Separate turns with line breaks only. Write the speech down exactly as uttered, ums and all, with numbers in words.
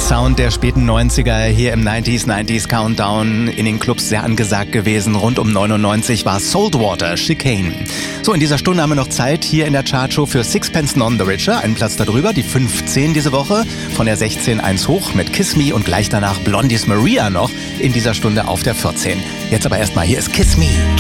Sound der späten neunziger hier im neunziger neunziger Countdown, in den Clubs sehr angesagt gewesen. Rund um neunundneunzig war Saltwater, Chicane. So, in dieser Stunde haben wir noch Zeit hier in der Chartshow für Sixpence None the Richer. Einen Platz darüber, die fünfzehn diese Woche. Von der sechzehn eins hoch mit Kiss Me und gleich danach Blondies Maria noch in dieser Stunde auf der vierzehn. Jetzt aber erstmal, hier ist Kiss Me.